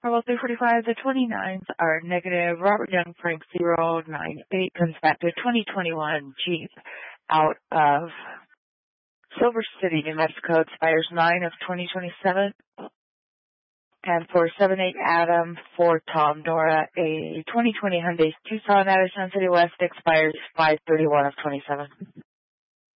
Bravo 345, the 29s are negative. Robert Young, Frank 098, comes back to 2021 Jeep out of Silver City, New Mexico, expires 9 of 2027. And for 78 Adam, for Tom Nora, a 2020 Hyundai Tucson out of Sun City West, expires 5/31 of 27.